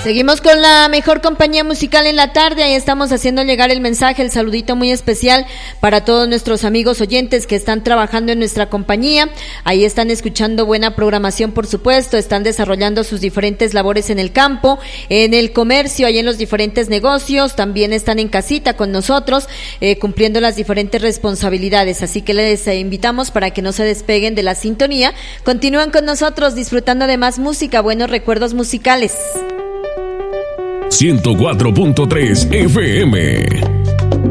Seguimos con la mejor compañía musical en la tarde. Ahí estamos haciendo llegar el mensaje, el saludito muy especial para todos nuestros amigos oyentes que están trabajando en nuestra compañía. Ahí están escuchando buena programación, por supuesto, están desarrollando sus diferentes labores en el campo, en el comercio, ahí en los diferentes negocios, también están en casita con nosotros, cumpliendo las diferentes responsabilidades. Así que les invitamos para que no se despeguen de la sintonía. Continúan con nosotros disfrutando de más música, buenos recuerdos musicales. 104.3 FM.